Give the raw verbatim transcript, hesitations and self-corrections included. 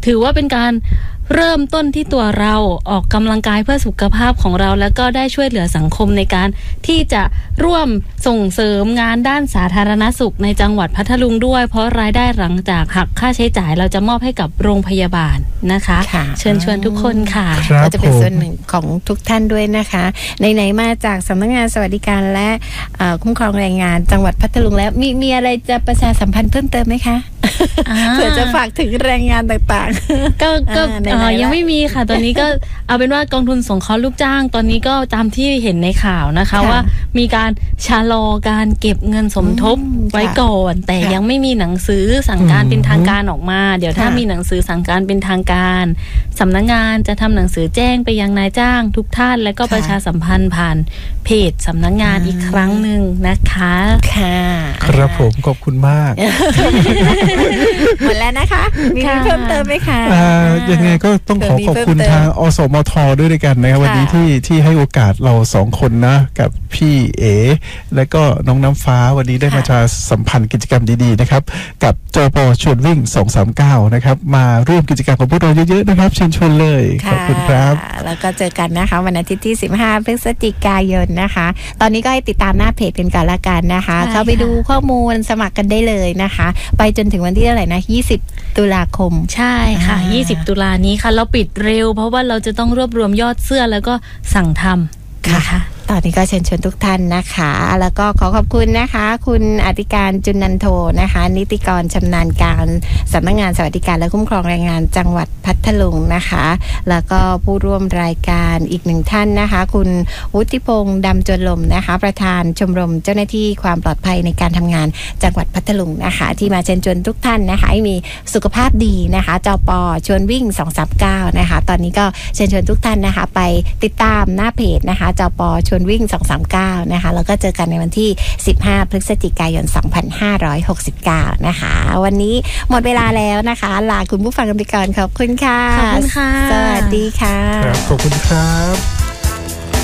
ถือว่าเป็นการเริ่มต้นที่ตัวเราออกกำลังกายเพื่อสุขภาพของเราแล้วก็ได้ช่วยเหลือสังคมในการที่จะร่วมส่งเสริมงานด้านสาธารณสุขในจังหวัดพัทลุงด้วยเพราะรายได้หลังจากหักค่าใช้จ่ายเราจะมอบให้กับโรงพยาบาลนะคะเชิญชวนทุกคนค่ะก็จะเป็นส่วนหนึ่งของทุกท่านด้วยนะคะไหนๆมาจากสำนักงานสวัสดิการและคุ้มครองแรงงานจังหวัดพัทลุงแล้วมีมีอะไรจะประชาสัมพันธ์เพิ่มเติมไหมคะเผื่อจะฝากถึงแรงงานต่างๆก็ก็ยังไม่มีค่ะตอนนี้ก็เอาเป็นว่ากองทุนสงเคราะห์ลูกจ้างตอนนี้ก็ตามที่เห็นในข่าวนะคะว่ามีการชะลอการเก็บเงินสมทบไว้ก่อนแต่ยังไม่มีหนังสือสั่งการเป็นทางการออกมาเดี๋ยวถ้ามีหนังสือสั่งการเป็นทางการสำนักงานจะทำหนังสือแจ้งไปยังนายจ้างทุกท่านและก็ประชาสัมพันธ์ผ่านเพจสำนักงานอีกครั้งหนึ่งนะคะค่ะครับผมขอบคุณมากหมดแล้วนะคะมีเพิ่มเติมไหมคะยังไงก็ต้องขอขอบคุณทางอสมทด้วยกันนะครับวันนี้ที่ที่ให้โอกาสเราสองคนนะกับพี่เอ๋และก็น้องน้ำฟ้าวันนี้ได้มาจะสัมพันธ์กิจกรรมดีๆนะครับกับจป.ชวนวิ่งสองสามเก้านะครับมาร่วมกิจกรรมของพวกเราเยอะๆนะครับเชิญชวนเลยขอบคุณครับแล้วก็เจอกันนะคะวันอาทิตย์ที่สิบห้าพฤศจิกายนนะคะตอนนี้ก็ให้ติดตามหน้าเพจกันก่อนละกันนะคะเข้าไปดูข้อมูลสมัครกันได้เลยนะคะไปจนถึงวันที่เท่าไหร่นะยี่สิบตุลาคมใช่ค่ะยี่สิบตุลานี้ค่ะเราปิดเร็วเพราะว่าเราจะต้องรวบรวมยอดเสื้อแล้วก็สั่งทำนะคะตอนนี้ก็เชิญชวนทุกท่านนะคะแล้วก็ขอขอบคุณนะคะคุณอธิการจุนนันโทนะคะนิติกรชำนาญการสำนักงานสวัสดิการและคุ้มครองแรงงานจังหวัดพัทลุงนะคะแล้วก็ผู้ร่วมรายการอีกหนึ่งท่านนะคะคุณวุฒิพงษ์ดำจวนลมนะคะประธานชมรมเจ้าหน้าที่ความปลอดภัยในการทำงานจังหวัดพัทลุงนะคะที่มาเชิญชวนทุกท่านนะคะให้มีสุขภาพดีนะคะจป.ชวนวิ่งสองสามเก้านะคะตอนนี้ก็เชิญชวนทุกท่านนะคะไปติดตามหน้าเพจนะคะจป.ชวนวิ่งสองสามเก้านะคะแล้วก็เจอกันในวันที่สิบห้าพฤศจิกายนสองพันห้าร้อยหกสิบเก้านะคะวันนี้หมดเวลาแล้วนะคะลาคุณผู้ฟังกันไปก่อนขอบคุณค่ะขอบคุณค่ะสวัสดีค่ะขอบคุณครับ